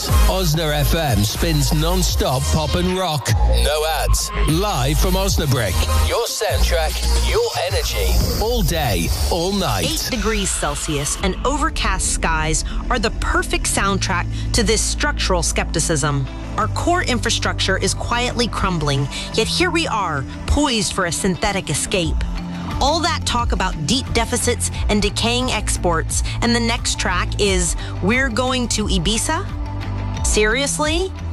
This, Osna FM spins non-stop pop and rock. No ads. Live from Osnabrück. Your soundtrack, your energy. All day, all night. 8 degrees Celsius and overcast skies are the perfect soundtrack to this structural skepticism. Our core infrastructure is quietly crumbling, yet here we are, poised for a synthetic escape. All that talk about deep deficits and decaying exports, and the next track is We're Going to Ibiza? Seriously?